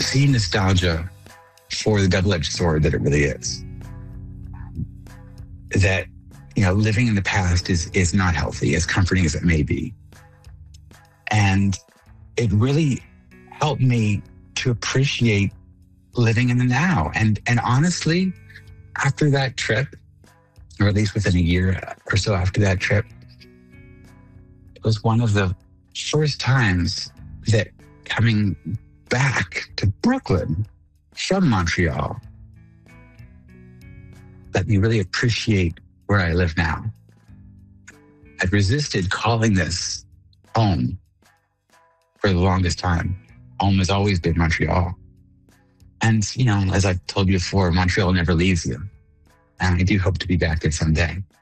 see nostalgia for the double-edged sword that it really is. That, living in the past is not healthy, as comforting as it may be. And it really helped me to appreciate living in the now. And honestly, after that trip, or at least within a year or so after that trip, it was one of the first times that coming back to Brooklyn from Montreal let me really appreciate where I live now. I'd resisted calling this home for the longest time. Home has always been Montreal. And, as I've told you before, Montreal never leaves you. And I do hope to be back there someday.